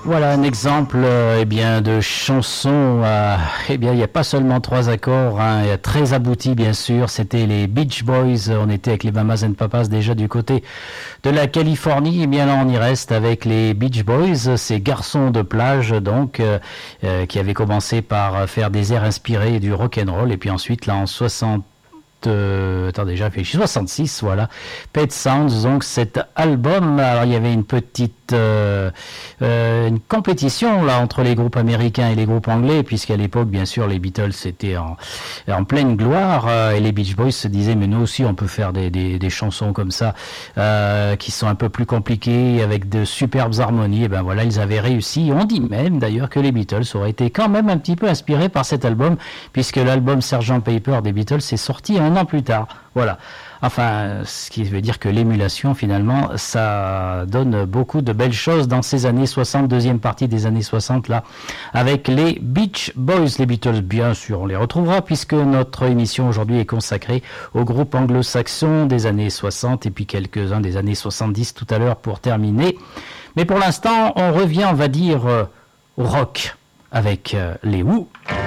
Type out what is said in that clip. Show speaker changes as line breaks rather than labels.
Voilà un exemple de chanson. Il n'y a pas seulement 3 accords, très abouti bien sûr. C'était les Beach Boys. On était avec les Mamas and Papas déjà du côté de la Californie. Là on y reste avec les Beach Boys, ces garçons de plage qui avaient commencé par faire des airs inspirés du rock and roll et puis ensuite là en 66, voilà, Pet Sounds, donc cet album. Alors il y avait une petite une compétition là entre les groupes américains et les groupes anglais, puisqu'à l'époque bien sûr les Beatles étaient en pleine gloire, et les Beach Boys se disaient mais nous aussi on peut faire des chansons comme ça qui sont un peu plus compliquées avec de superbes harmonies. Et ben voilà, ils avaient réussi. On dit même d'ailleurs que les Beatles auraient été quand même un petit peu inspirés par cet album, puisque l'album Sgt Pepper des Beatles est sorti un an plus tard. Voilà. Enfin, ce qui veut dire que l'émulation, finalement, ça donne beaucoup de belles choses dans ces années 60, deuxième partie des années 60, là, avec les Beach Boys. Les Beatles, bien sûr, on les retrouvera, puisque notre émission aujourd'hui est consacrée au groupe anglo-saxon des années 60, et puis quelques-uns des années 70 tout à l'heure pour terminer. Mais pour l'instant, on revient, on va dire, au rock, avec les Who.